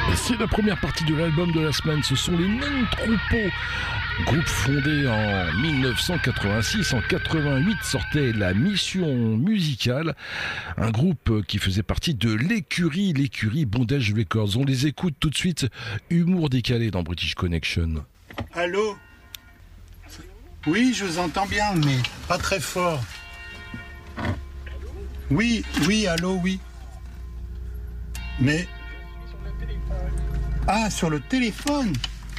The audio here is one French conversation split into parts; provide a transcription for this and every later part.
C'est la première partie de l'album de la semaine, ce sont les Non Troupeaux. Groupe fondé en 1986, en 88 sortait La Mission Musicale, un groupe qui faisait partie de l'écurie Bondage Records. On les écoute tout de suite, Humour décalé dans British Connection. Allô ? Oui, je vous entends bien, mais pas très fort. Oui, allô, oui. Mais... Ah, sur le téléphone ?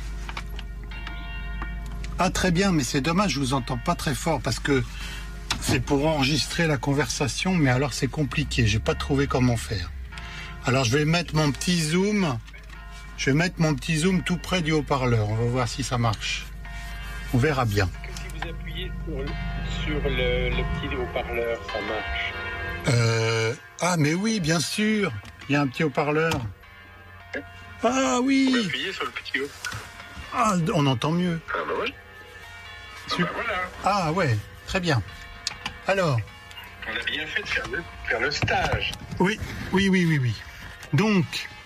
Ah, très bien, mais c'est dommage, je vous entends pas très fort parce que c'est pour enregistrer la conversation, mais alors c'est compliqué, j'ai pas trouvé comment faire. Alors je vais mettre mon petit zoom, tout près du haut-parleur, on va voir si ça marche. On verra bien. Si vous appuyez sur le petit haut-parleur, ça marche. Ah, mais oui, bien sûr, il y a un petit haut-parleur. Ah oui. Vous appuyez sur le petit haut. Ah, on entend mieux. Ah bah ouais. Voilà. Ah ouais, très bien. Alors. On a bien fait de faire le stage. Oui. Donc,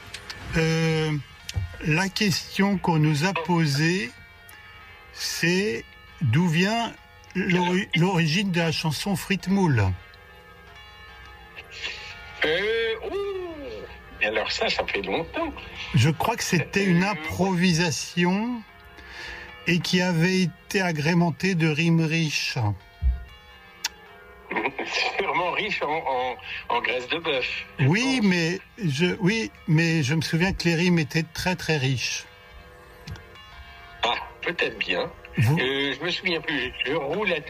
la question qu'on nous a posée, c'est d'où vient l'origine de la chanson Frites Moules. Et alors ça fait longtemps. Je crois que c'était une improvisation et qui avait été agrémentée de rimes riches. Sûrement riche en graisse de bœuf. Oui, mais je me souviens que les rimes étaient très très riches. Ah, peut-être bien. Je me souviens plus. Je roule à